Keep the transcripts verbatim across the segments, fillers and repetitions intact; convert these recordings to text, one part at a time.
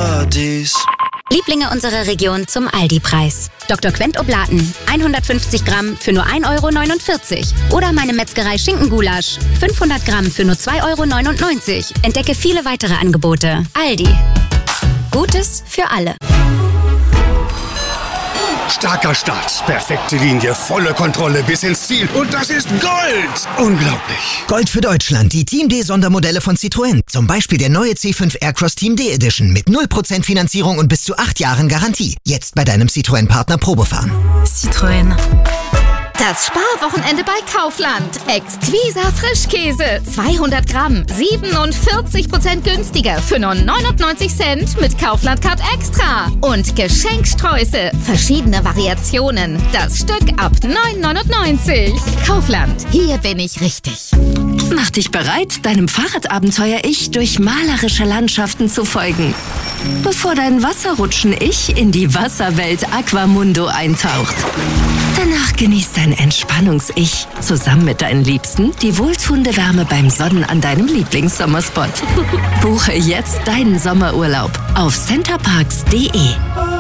Paradies. Lieblinge unserer Region zum Aldi-Preis. Doktor Quent Oblaten, hundertfünfzig Gramm für nur ein Euro neunundvierzig. Oder meine Metzgerei Schinkengulasch, fünfhundert Gramm für nur zwei Euro neunundneunzig. Entdecke viele weitere Angebote. Aldi. Gutes für alle. Starker Start, perfekte Linie, volle Kontrolle bis ins Ziel. Und das ist Gold! Unglaublich. Gold für Deutschland, die Team D Sondermodelle von Citroën. Zum Beispiel der neue C fünf Aircross Team D Edition mit null Prozent Finanzierung und bis zu acht Jahren Garantie. Jetzt bei deinem Citroën-Partner Probefahren. Citroën. Das Sparwochenende bei Kaufland. Exquisa Frischkäse. zweihundert Gramm. siebenundvierzig Prozent günstiger für nur neunundneunzig Cent mit Kaufland Card Extra. Und Geschenksträuße. Verschiedene Variationen. Das Stück ab neun neunundneunzig. Kaufland. Hier bin ich richtig. Mach dich bereit, deinem Fahrradabenteuer-Ich durch malerische Landschaften zu folgen. Bevor dein Wasserrutschen-Ich in die Wasserwelt Aquamundo eintaucht. Danach genießt dein Entspannungs-Ich zusammen mit deinen Liebsten die wohltuende Wärme beim Sonnen an deinem Lieblingssommerspot. Buche jetzt deinen Sommerurlaub auf centerparks punkt de.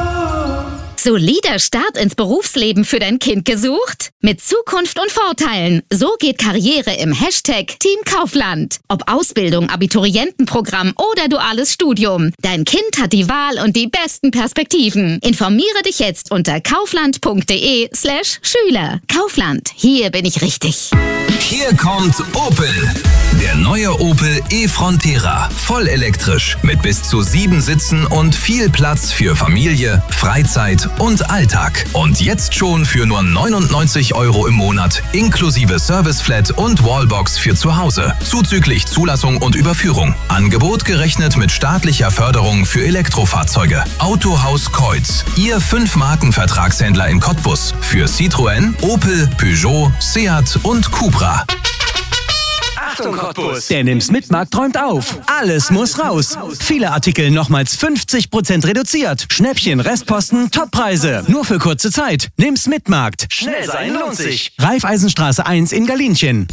Solider Start ins Berufsleben für dein Kind gesucht? Mit Zukunft und Vorteilen. So geht Karriere im Hashtag Team Kaufland. Ob Ausbildung, Abiturientenprogramm oder duales Studium. Dein Kind hat die Wahl und die besten Perspektiven. Informiere dich jetzt unter kaufland punkt de slash Schüler. Kaufland. Hier bin ich richtig. Hier kommt Opel. Der neue Opel e-Frontera. Voll elektrisch. Mit bis zu sieben Sitzen und viel Platz für Familie, Freizeit und Alltag. Und jetzt schon für nur neunundneunzig Euro im Monat, inklusive Serviceflat und Wallbox für zu Hause. Zuzüglich Zulassung und Überführung. Angebot gerechnet mit staatlicher Förderung für Elektrofahrzeuge. Autohaus Kreuz. Ihr fünf-Marken-Vertragshändler in Cottbus. Für Citroën, Opel, Peugeot, Seat und Cupra. Achtung Cottbus! Der Nimm's-Mit-Markt träumt auf. Alles muss raus. Viele Artikel nochmals fünfzig Prozent reduziert. Schnäppchen, Restposten, Toppreise. Nur für kurze Zeit. Nimm's-Mit-Markt. Schnell sein lohnt sich. Raiffeisenstraße eins in Galinchen.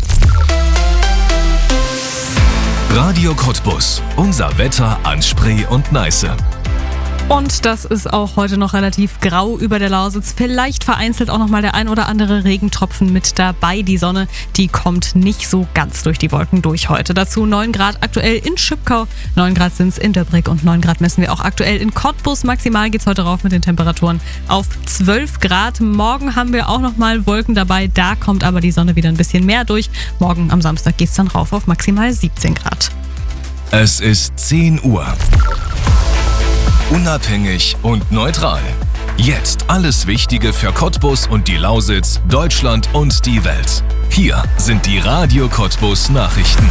Radio Cottbus. Unser Wetter an Spree und Neiße. Und das ist auch heute noch relativ grau über der Lausitz. Vielleicht vereinzelt auch noch mal der ein oder andere Regentropfen mit dabei. Die Sonne, die kommt nicht so ganz durch die Wolken durch heute. Dazu neun Grad aktuell in Schüppkau, neun Grad sind es in Döbrick und neun Grad messen wir auch aktuell in Cottbus. Maximal geht es heute rauf mit den Temperaturen auf zwölf Grad. Morgen haben wir auch noch mal Wolken dabei. Da kommt aber die Sonne wieder ein bisschen mehr durch. Morgen am Samstag geht es dann rauf auf maximal siebzehn Grad. Es ist zehn Uhr. Unabhängig und neutral. Jetzt alles Wichtige für Cottbus und die Lausitz, Deutschland und die Welt. Hier sind die Radio Cottbus Nachrichten.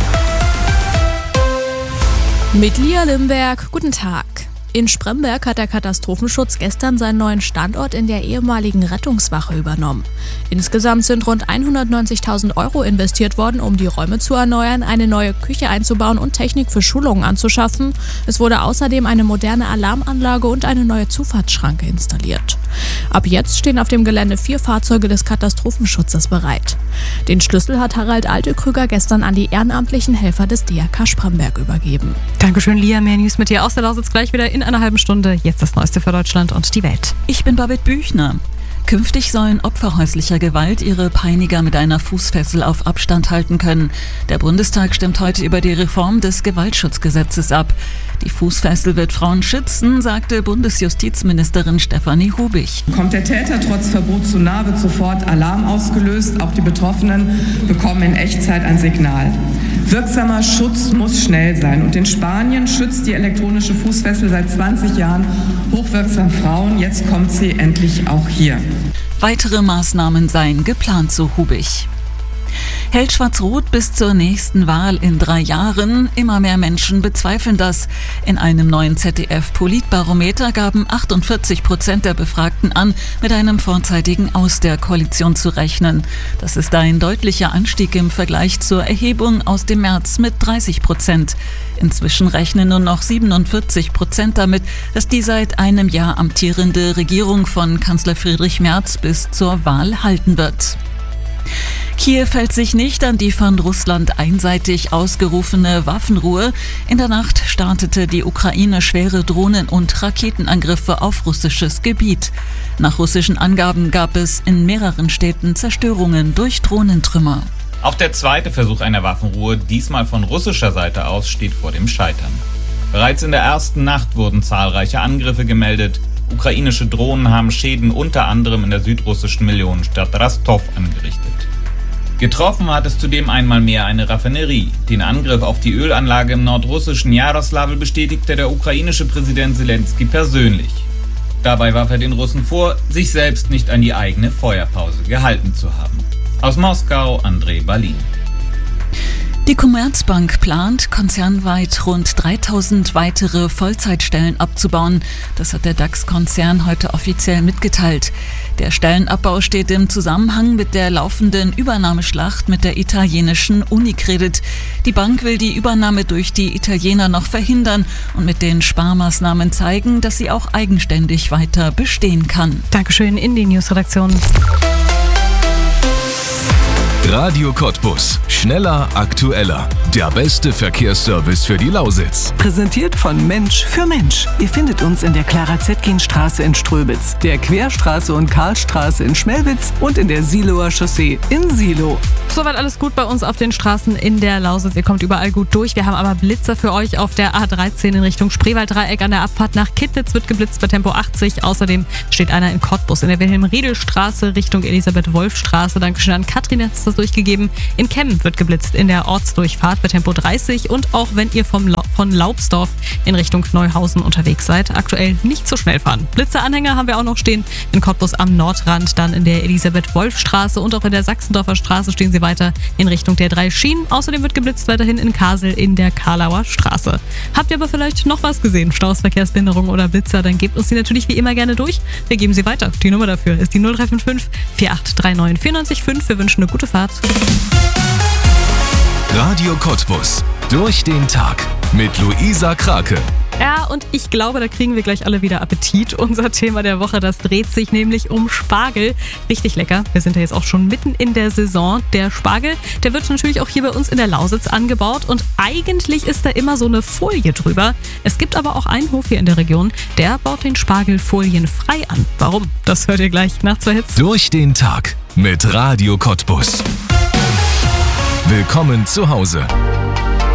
Mit Lia Limberg, guten Tag. In Spremberg hat der Katastrophenschutz gestern seinen neuen Standort in der ehemaligen Rettungswache übernommen. Insgesamt sind rund hundertneunzigtausend Euro investiert worden, um die Räume zu erneuern, eine neue Küche einzubauen und Technik für Schulungen anzuschaffen. Es wurde außerdem eine moderne Alarmanlage und eine neue Zufahrtsschranke installiert. Ab jetzt stehen auf dem Gelände vier Fahrzeuge des Katastrophenschutzes bereit. Den Schlüssel hat Harald Altekrüger gestern an die ehrenamtlichen Helfer des D R K Spremberg übergeben. Dankeschön, Lia. Mehr News mit dir aus der Lausitz gleich wieder in einer halben Stunde. Jetzt das Neueste für Deutschland und die Welt. Ich bin Babette Büchner. Künftig sollen Opfer häuslicher Gewalt ihre Peiniger mit einer Fußfessel auf Abstand halten können. Der Bundestag stimmt heute über die Reform des Gewaltschutzgesetzes ab. Die Fußfessel wird Frauen schützen, sagte Bundesjustizministerin Stefanie Hubig. Kommt der Täter trotz Verbot zu nahe, wird sofort Alarm ausgelöst. Auch die Betroffenen bekommen in Echtzeit ein Signal. Wirksamer Schutz muss schnell sein. Und in Spanien schützt die elektronische Fußfessel seit zwanzig Jahren hochwirksam Frauen. Jetzt kommt sie endlich auch hier. Weitere Maßnahmen seien geplant, so Hubig. Hält Schwarz-Rot bis zur nächsten Wahl in drei Jahren? Immer mehr Menschen bezweifeln das. In einem neuen Z D F-Politbarometer gaben achtundvierzig Prozent der Befragten an, mit einem vorzeitigen Aus der Koalition zu rechnen. Das ist ein deutlicher Anstieg im Vergleich zur Erhebung aus dem März mit dreißig Prozent. Inzwischen rechnen nur noch siebenundvierzig Prozent damit, dass die seit einem Jahr amtierende Regierung von Kanzler Friedrich Merz bis zur Wahl halten wird. Kiew hält sich nicht an die von Russland einseitig ausgerufene Waffenruhe. In der Nacht startete die Ukraine schwere Drohnen- und Raketenangriffe auf russisches Gebiet. Nach russischen Angaben gab es in mehreren Städten Zerstörungen durch Drohnentrümmer. Auch der zweite Versuch einer Waffenruhe, diesmal von russischer Seite aus, steht vor dem Scheitern. Bereits in der ersten Nacht wurden zahlreiche Angriffe gemeldet. Ukrainische Drohnen haben Schäden unter anderem in der südrussischen Millionenstadt Rostov angerichtet. Getroffen hat es zudem einmal mehr eine Raffinerie. Den Angriff auf die Ölanlage im nordrussischen Jaroslavl bestätigte der ukrainische Präsident Selenskyj persönlich. Dabei warf er den Russen vor, sich selbst nicht an die eigene Feuerpause gehalten zu haben. Aus Moskau, André Balin. Die Commerzbank plant, konzernweit rund dreitausend weitere Vollzeitstellen abzubauen. Das hat der DAX-Konzern heute offiziell mitgeteilt. Der Stellenabbau steht im Zusammenhang mit der laufenden Übernahmeschlacht mit der italienischen Unicredit. Die Bank will die Übernahme durch die Italiener noch verhindern und mit den Sparmaßnahmen zeigen, dass sie auch eigenständig weiter bestehen kann. Dankeschön in die Newsredaktion. Radio Cottbus. Schneller, aktueller. Der beste Verkehrsservice für die Lausitz. Präsentiert von Mensch für Mensch. Ihr findet uns in der Clara-Zetkin-Straße in Ströbitz, der Querstraße und Karlstraße in Schmelwitz und in der Siloer Chaussee in Silo. Soweit alles gut bei uns auf den Straßen in der Lausitz. Ihr kommt überall gut durch. Wir haben aber Blitzer für euch auf der A dreizehn in Richtung Spreewalddreieck. An der Abfahrt nach Kittlitz wird geblitzt bei Tempo achtzig. Außerdem steht einer in Cottbus in der Wilhelm-Riedel-Straße Richtung Elisabeth-Wolf-Straße. Dankeschön an Katrin, hat es das durchgegeben. In Chemmen wird geblitzt in der Ortsdurchfahrt bei Tempo dreißig. Und auch wenn ihr vom La- von Laubsdorf in Richtung Neuhausen unterwegs seid, aktuell nicht so schnell fahren. Blitzeranhänger haben wir auch noch stehen in Cottbus am Nordrand, dann in der Elisabeth-Wolf-Straße und auch in der Sachsendorfer Straße stehen sie weiter in Richtung der drei Schienen. Außerdem wird geblitzt weiterhin in Kasel in der Karlauer Straße. Habt ihr aber vielleicht noch was gesehen? Staus, Verkehrsbehinderung oder Blitzer? Dann gebt uns die natürlich wie immer gerne durch. Wir geben sie weiter. Die Nummer dafür ist die null drei fünf fünf vier acht drei neun vier neun fünf. Wir wünschen eine gute Fahrt. Radio Cottbus. Durch den Tag mit Luisa Krake. Ja, und ich glaube, da kriegen wir gleich alle wieder Appetit. Unser Thema der Woche, das dreht sich nämlich um Spargel. Richtig lecker. Wir sind ja jetzt auch schon mitten in der Saison. Der Spargel, der wird natürlich auch hier bei uns in der Lausitz angebaut und eigentlich ist da immer so eine Folie drüber. Es gibt aber auch einen Hof hier in der Region, der baut den Spargel folienfrei an. Warum? Das hört ihr gleich nach zwei Hits. Durch den Tag mit Radio Cottbus. Willkommen zu Hause.